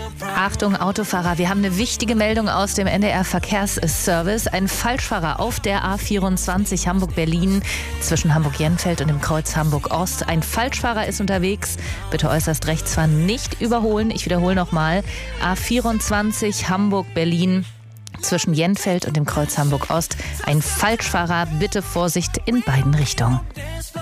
Achtung, Autofahrer, wir haben eine wichtige Meldung aus dem NDR-Verkehrsservice. Ein Falschfahrer auf der A24 Hamburg-Berlin zwischen Hamburg-Jenfeld und dem Kreuz Hamburg-Ost. Ein Falschfahrer ist unterwegs. Bitte äußerst rechts fahren, nicht überholen. Ich wiederhole nochmal. A24 Hamburg-Berlin zwischen Jenfeld und dem Kreuz Hamburg-Ost. Ein Falschfahrer, bitte Vorsicht in beiden Richtungen.